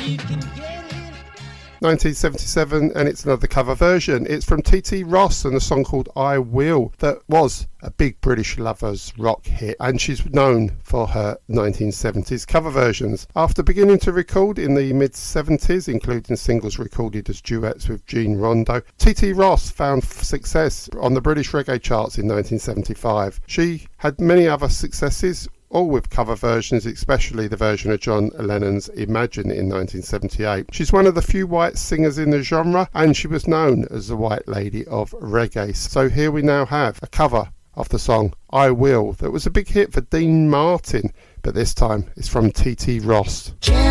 1977, and it's another cover version. It's from T.T. Ross and a song called I Will that was a big British lovers rock hit, and she's known for her 1970s cover versions. After beginning to record in the mid-70s, including singles recorded as duets with Jean Rondo, T.T. Ross found success on the British reggae charts in 1975. She had many other successes, all with cover versions, especially the version of John Lennon's Imagine in 1978. She's one of the few white singers in the genre, and she was known as the White Lady of Reggae. So here we now have a cover of the song I Will that was a big hit for Dean Martin, but this time it's from T.T. Ross.